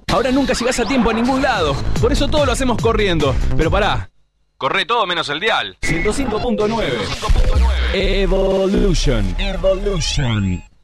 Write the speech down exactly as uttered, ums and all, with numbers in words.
Ahora nunca llegás a tiempo a ningún lado. Por eso todo lo hacemos corriendo. Pero pará. Corre todo menos el dial. ciento cinco punto nueve. Evolution. Evolution.